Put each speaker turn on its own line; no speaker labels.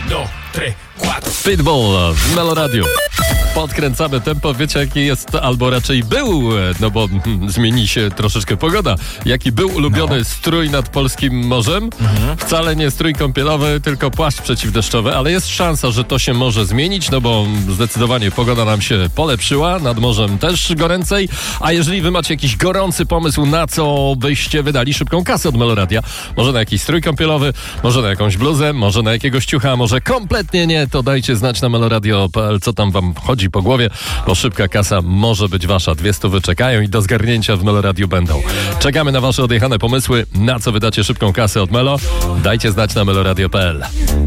Pitbull w Melo Radio. Podkręcamy tempo, wiecie jaki jest, albo raczej był, no bo zmieni się troszeczkę pogoda. Jaki był ulubiony strój nad polskim morzem? Wcale nie strój kąpielowy, tylko płaszcz przeciwdeszczowy, ale jest szansa, że to się może zmienić, no bo zdecydowanie pogoda nam się polepszyła, nad morzem też goręcej, a jeżeli wy macie jakiś gorący pomysł, na co byście wydali szybką kasę od Meloradia, może na jakiś strój kąpielowy, może na jakąś bluzę, może na jakiegoś ciucha, może kompletnie nie, to dajcie znać na meloradio.pl, co tam wam chodzi po głowie, bo szybka kasa może być wasza. 200 wyczekają i do zgarnięcia w Meloradiu będą. Czekamy na wasze odjechane pomysły, na co wydacie szybką kasę od Melo. Dajcie znać na meloradio.pl.